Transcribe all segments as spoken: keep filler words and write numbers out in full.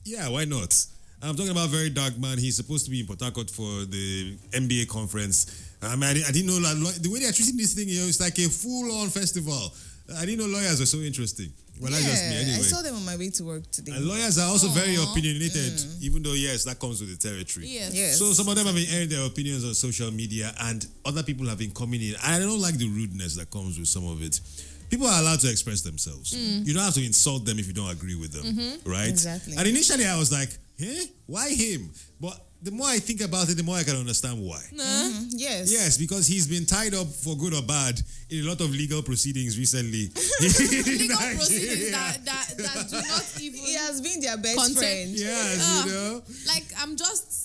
Yeah, why not? I'm talking about very dark man. He's supposed to be in Port Harcourt for the N B A conference. I mean, I, didn't- I didn't know like, the way they are treating this thing. You know, it's like a full-on festival. I didn't know lawyers were so interesting. Well, that's just me Yeah, anyway. I saw them on my way to work today. And lawyers are also very Aw. opinionated, even though yes, that comes with the territory. Yes. Yes. So some of them have been airing their opinions on social media, and other people have been coming in. I don't like the rudeness that comes with some of it. People are allowed to express themselves. You don't have to insult them if you don't agree with them, right? Exactly. And initially, I was like, "Huh? Why him?" But the more I think about it, the more I can understand why. Mhm. Yes. Yes, because he's been tied up for good or bad in a lot of legal proceedings recently. Legal proceedings that, that, that do not even He has been their best Content- friend. Yes, Ah. you know. like I'm just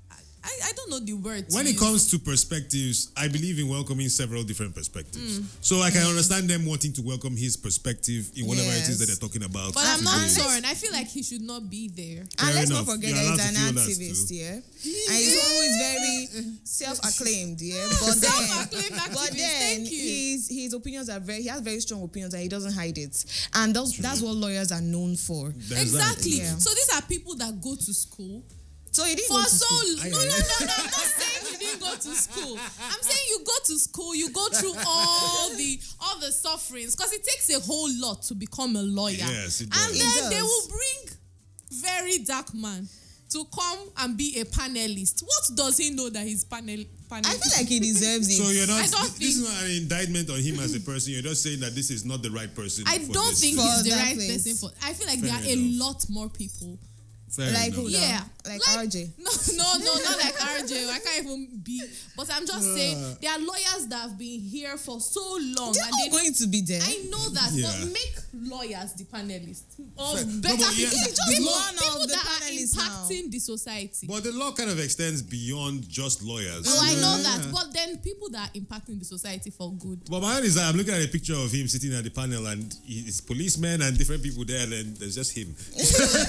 I, I don't know the word. to When it use. comes to perspectives, I believe in welcoming several different perspectives. Mm. So I can understand them wanting to welcome his perspective in whatever it is that Yes. they're talking about. But I'm not today. torn. I feel like he should not be there. And Fair let's enough. not forget You're that allowed he's to an feel that activist, too. yeah. And he's always very self-acclaimed, yeah. But then, Self-acclaimed but activist, then thank you. his his opinions are very. He has very strong opinions, and he doesn't hide it. And that's that's what lawyers are known for. There's that. Exactly. Yeah. So these are people that go to school So he didn't for go to so school. long. No, no, no, no. I'm not saying you didn't go to school. I'm saying you go to school, you go through all the all the sufferings, because it takes a whole lot to become a lawyer. Yes, it And does. It then they does. will bring very dark man to come and be a panelist. What does he know that he's panel panelist? I feel like he deserves it. So you're not. I don't This, this is think- not an indictment on him as a person. You're just saying that this is not the right person. I for don't this. think For he's the that right place. person for. I feel like Fair there are a enough. lot more people. Fair like enough. who? now? Yeah, Like R J. No, no, no, not like R J. I can't even be. But I'm just saying there are lawyers that have been here for so long, They're and not they. going to be there. I know that, Yeah. but make lawyers the panelists or Fair. No, better but yeah, people, the people, law- one people of the that are panelists now. impacting the society. But the law kind of extends beyond just lawyers. Oh, I know Yeah. that. But then people that are impacting the society for good. But my own is that I'm looking at a picture of him sitting at the panel, and it's policemen and different people there, and then there's just him. Do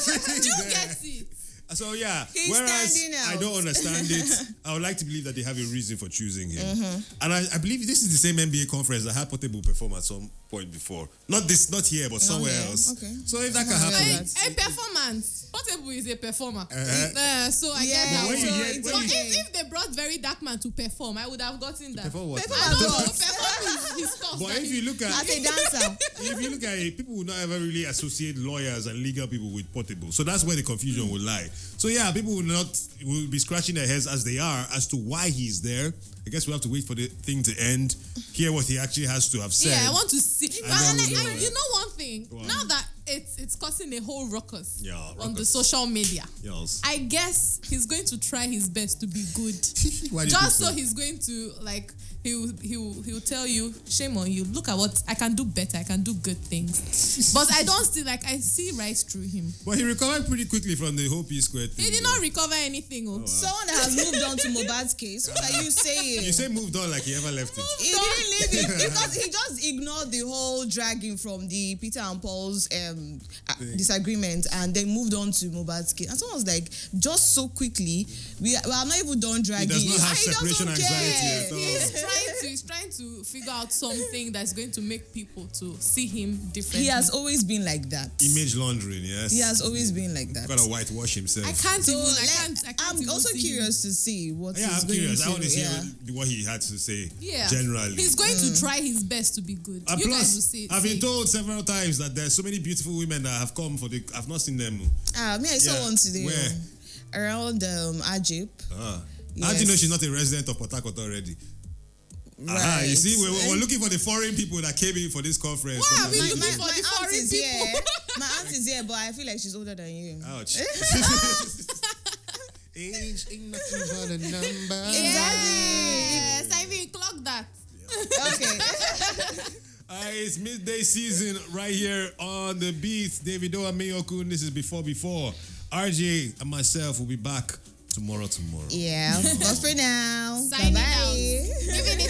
you get it? So yeah, He's whereas standing out. I don't understand it, I would like to believe that they have a reason for choosing him. Mm-hmm. And I, I believe this is the same N B A conference that had Portable perform at some point before. Not this, not here, but somewhere here. else. Okay. So if that can Yeah, happen, that's- A, a performance. Portable is a performer. Uh-huh. Uh, so I Yeah, get that. But when you So hear- it's- when but you- if, if they brought Very Dark Man to perform, I would have gotten that. perform what? Perform I don't know. What? Perform is his course. But that if he- you look at As a dancer. if you look at it, people will not ever really associate lawyers and legal people with Portable. So that's where the confusion will lie. So yeah, people will not will be scratching their heads as they are as to why he's there. I guess we have to wait for the thing to end, hear what he actually has to have said. Yeah, I want to see. then And we I- know I- it. you know one thing. What? Now that it's it's causing a whole ruckus Yeah, on the ruckus. social media, Yes. I guess he's going to try his best to be good. Why do you Just think so he's going to like he'll he'll he'll tell you, shame on you. Look at what I can do better. I can do good things. But I don't see like I see right through him. But he recovered pretty quickly from the whole P Square thing. He did though. not recover anything. Oh, Someone that has moved on to Mohbad's case. What are you saying? You say moved on like he ever left it. He didn't leave it because he just ignored the whole dragging from the Peter and Paul's um, uh, disagreement and then moved on to Mohbad's case. And someone was like, just so quickly, we are, we are not even done dragging. does not have And he separation doesn't anxiety care. at all. He's trying to he's trying to figure out something that's going to make people to see him differently. He has always been like that. Image laundering, yes. He has always been like that. Gotta whitewash himself. I can't So even. I let- can't. I can't I'm even also see him. curious to see what Yeah, he's I'm going curious. to. I want to see yeah. what, what he had to say. Yeah. Generally. He's going to try his best to be good. And you guys will plus, see. I've see. been told several times that there's so many beautiful women that have come for the. I've not seen them. Ah, me, I saw Yeah. one today. Where? um, Around um, Ajip. Ah. How do you know Yes. she's not a resident of Port Harcourt already? Right. Ah, you see, we're, we're looking for the foreign people that came in for this conference. Why are we My, looking my, for my the aunt foreign is people? here. My aunt is here, but I feel like she's older than you. Ouch. Age ain't nothing but a number. Yes, I even clock that. Okay. Uh, it's midday season right here on the beat. Davido and Mayokun. This is Before Before. R J and myself will be back tomorrow. Tomorrow. Yeah. But for now, Signing bye out. bye. Giving it